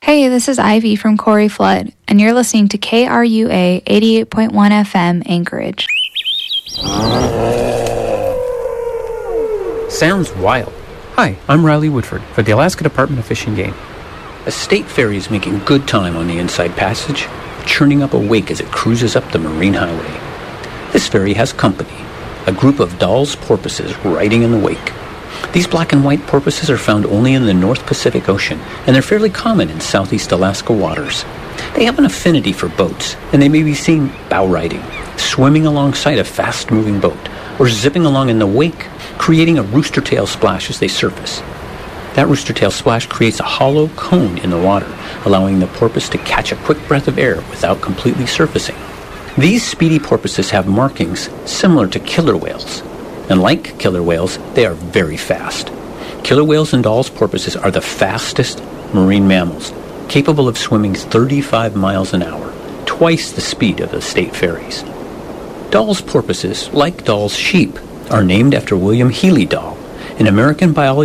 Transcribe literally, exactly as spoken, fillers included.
Hey, this is Ivy from Corey Flood, and you're listening to K R U A eighty-eight point one F M Anchorage. Sounds wild. Hi, I'm Riley Woodford for the Alaska Department of Fish and Game. A state ferry is making good time on the Inside Passage, churning up a wake as it cruises up the Marine Highway. This ferry has company, a group of Dall's porpoises riding in the wake. These black and white porpoises are found only in the North Pacific Ocean, and they're fairly common in southeast Alaska waters. They have an affinity for boats, and they may be seen bow riding, swimming alongside a fast-moving boat, or zipping along in the wake, creating a rooster tail splash as they surface. That rooster tail splash creates a hollow cone in the water, allowing the porpoise to catch a quick breath of air without completely surfacing. These speedy porpoises have markings similar to killer whales, and like killer whales, they are very fast. Killer whales and Dall's porpoises are the fastest marine mammals, capable of swimming thirty-five miles an hour, twice the speed of the state ferries. Dall's porpoises, like Dall's sheep, are named after William Healy Dall, an American biologist